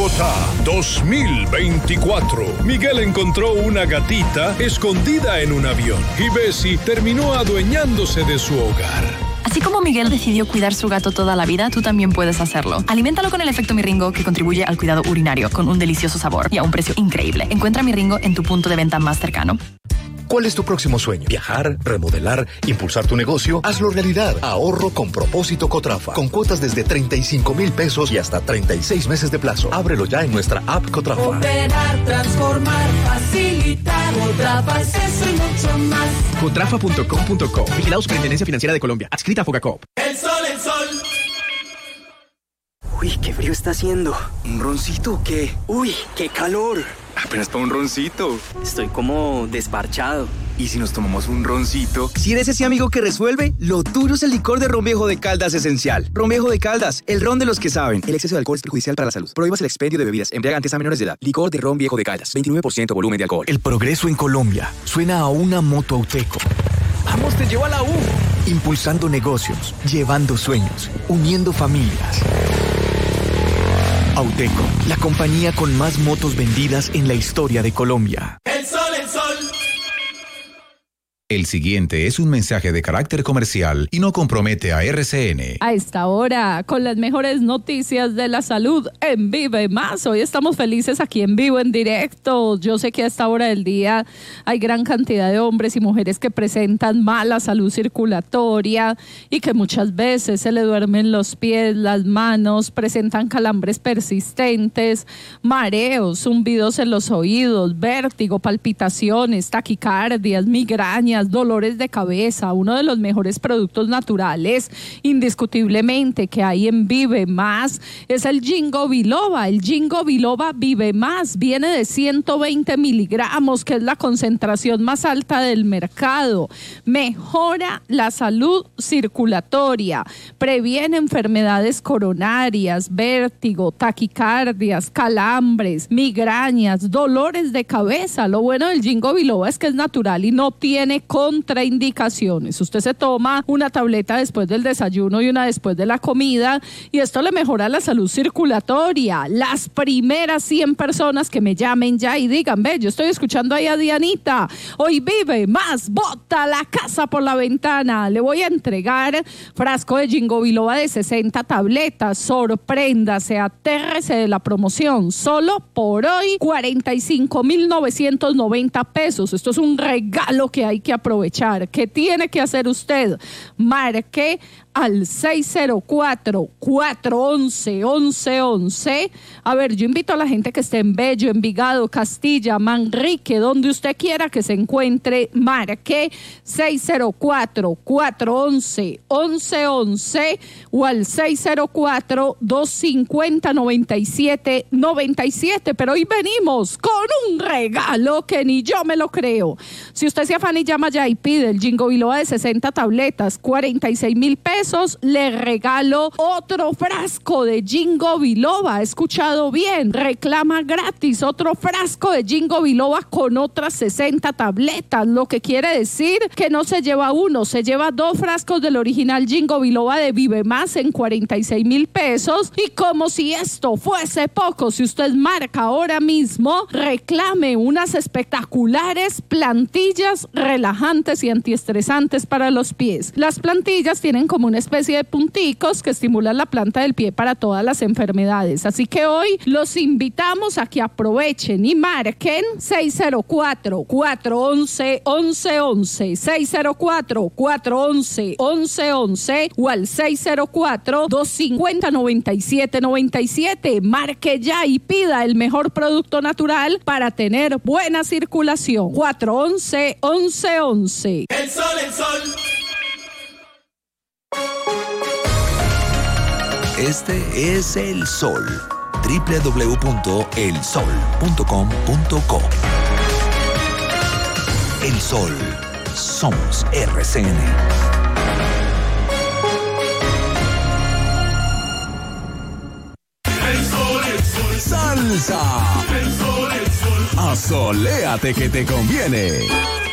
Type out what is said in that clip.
Bogotá 2024. Miguel encontró una gatita escondida en un avión y Bessie terminó adueñándose de su hogar. Así como Miguel decidió cuidar su gato toda la vida, tú también puedes hacerlo. Aliméntalo con el efecto Miringo, que contribuye al cuidado urinario, con un delicioso sabor y a un precio increíble. Encuentra Miringo en tu punto de venta más cercano. ¿Cuál es tu próximo sueño? ¿Viajar? ¿Remodelar? ¿Impulsar tu negocio? Hazlo realidad. Ahorro con propósito Cotrafa. Con cuotas desde 35,000 pesos y hasta 36 meses de plazo. Ábrelo ya en nuestra app Cotrafa. Operar, transformar, facilitar. Cotrafa es eso y mucho más. Cotrafa.com.co. Vigilado Superintendencia Financiera de Colombia. Adscrita a Fogacop. El sol, el sol. Uy, qué frío está haciendo. ¿Un roncito o qué? Uy, qué calor. Apenas para un roncito. Estoy como desparchado. ¿Y si nos tomamos un roncito? Si eres ese amigo que resuelve, lo tuyo es el licor de Ron Viejo de Caldas Esencial. Ron Viejo de Caldas, el ron de los que saben. El exceso de alcohol es perjudicial para la salud. Prohíbas el expendio de bebidas embriagantes a menores de edad. Licor de Ron Viejo de Caldas, 29% volumen de alcohol. El progreso en Colombia suena a una moto Auteco. ¡Vamos, te llevo a la U! Impulsando negocios, llevando sueños, uniendo familias. Auteco, la compañía con más motos vendidas en la historia de Colombia. El sol, el sol. El siguiente es un mensaje de carácter comercial y no compromete a RCN. A esta hora, con las mejores noticias de la salud en Vive Más. Hoy estamos felices aquí en vivo, en directo. Yo sé que a esta hora del día hay gran cantidad de hombres y mujeres que presentan mala salud circulatoria y que muchas veces se le duermen los pies, las manos, presentan calambres persistentes, mareos, zumbidos en los oídos, vértigo, palpitaciones, taquicardias, migrañas, dolores de cabeza. Uno de los mejores productos naturales, indiscutiblemente, que hay en Vive Más es el Ginkgo Biloba. El Ginkgo Biloba Vive Más viene de 120 miligramos, que es la concentración más alta del mercado. Mejora la salud circulatoria, previene enfermedades coronarias, vértigo, taquicardias, calambres, migrañas, dolores de cabeza. Lo bueno del Ginkgo Biloba es que es natural y no tiene contraindicaciones. Usted se toma una tableta después del desayuno y una después de la comida y esto le mejora la salud circulatoria. Las primeras 100 personas que me llamen ya y digan, ve, yo estoy escuchando ahí a Dianita, hoy Vive Más, bota la casa por la ventana, le voy a entregar frasco de Ginkgo Biloba de 60 tabletas. Sorpréndase, atérrese de la promoción, solo por hoy 45,990 pesos. Esto es un regalo que hay que aprovechar. ¿Qué tiene que hacer usted? Marque al 604-411-1111. A ver, yo invito a la gente que esté en Bello, Envigado, Castilla, Manrique, donde usted quiera que se encuentre, marque 604-411-1111 o al 604-250-9797. Pero hoy venimos con un regalo que ni yo me lo creo. Si usted se afana y llama ya y pide el Ginkgo Biloba de 60 tabletas, 46,000 pesos, le regalo otro frasco de Ginkgo Biloba. ¿Ha escuchado bien? Reclama gratis otro frasco de Ginkgo Biloba con otras 60 tabletas, lo que quiere decir que no se lleva uno, se lleva 2 frascos del original Ginkgo Biloba de Vive Más en 46,000 pesos. Y como si esto fuese poco, si usted marca ahora mismo, reclame unas espectaculares plantillas relajantes y antiestresantes para los pies. Las plantillas tienen como una especie de punticos que estimulan la planta del pie para todas las enfermedades. Así que hoy los invitamos a que aprovechen y marquen 604-411-1111, 604-411-1111 o al 604-250-9797. Marque ya y pida el mejor producto natural para tener buena circulación. 411-1111. El sol, el sol. Este es El Sol, www.elsol.com.co. El Sol, somos RCN. El sol, el sol. Salsa. El sol, el sol. Asoléate que te conviene.